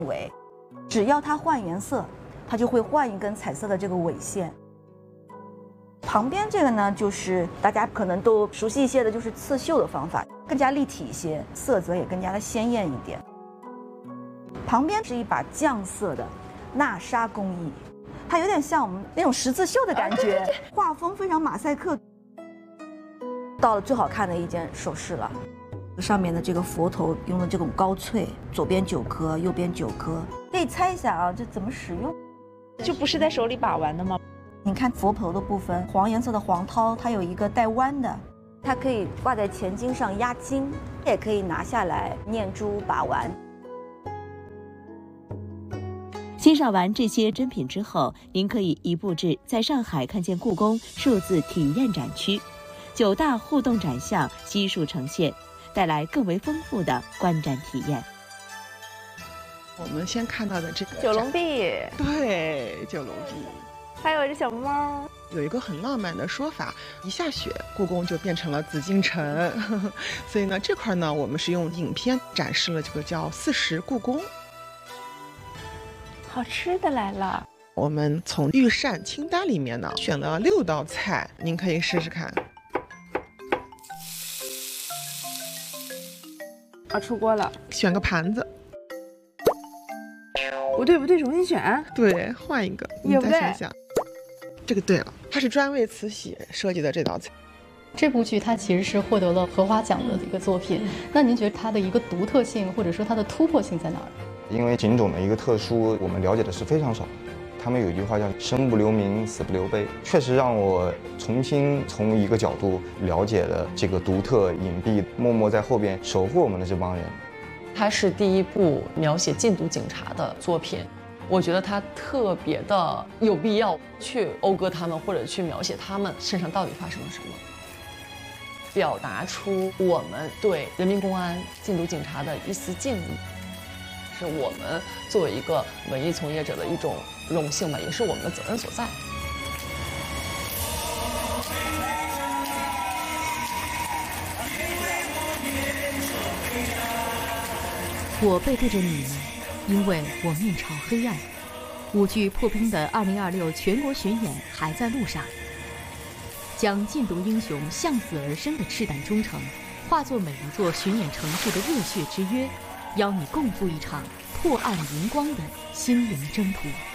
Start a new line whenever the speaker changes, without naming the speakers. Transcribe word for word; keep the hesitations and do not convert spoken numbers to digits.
尾，只要它换颜色，它就会换一根彩色的这个尾线。旁边这个呢，就是大家可能都熟悉一些的，就是刺绣的方法，更加立体一些，色泽也更加的鲜艳一点。旁边是一把酱色的纳沙工艺，它有点像我们那种十字绣的感觉，画风非常马赛克。到了最好看的一件首饰了，上面的这个佛头用的这种高翠，左边九颗，右边九颗，可以猜一下啊，这怎么使用？
就不是在手里把玩的吗？
你看佛头的部分，黄颜色的黄涛，它有一个带弯的，它可以挂在前襟上压金，也可以拿下来念珠把玩。
欣赏完这些珍品之后，您可以移步至在上海看见故宫数字体验展区，九大互动展项悉数呈现，带来更为丰富的观展体验。
我们先看到的这个
九龙壁，
对，九龙壁。
还有这小猫，
有一个很浪漫的说法，一下雪，故宫就变成了紫禁城。所以呢，这块呢，我们是用影片展示了这个叫四时故宫。
好吃的来了。
我们从御膳清单里面呢，选了六道菜，您可以试试看。
啊，出锅了，
选个盘子。
不对不对，重新选。
对，换一个，你再想想。这个对了，它是专为慈禧设计的这道菜。
这部剧它其实是获得了荷花奖的一个作品，那您觉得它的一个独特性或者说它的突破性在哪儿？
因为景种的一个特殊，我们了解的是非常少。他们有一句话叫“生不留名，死不留碑”，确实让我重新从一个角度了解了这个独特隐蔽、默默在后边守护我们的这帮人。
它是第一部描写禁毒警察的作品。我觉得他特别的有必要去讴歌他们，或者去描写他们身上到底发生了什么，表达出我们对人民公安、禁毒警察的一丝敬意，是我们作为一个文艺从业者的一种荣幸吧，也是我们的责任所在。
我背对着你们，因为我面朝黑暗。舞剧破冰的二零二六全国巡演还在路上，将禁毒英雄向死而生的赤胆忠诚，化作每一座巡演城市的热血之约，邀你共赴一场破暗荧光的心灵征途。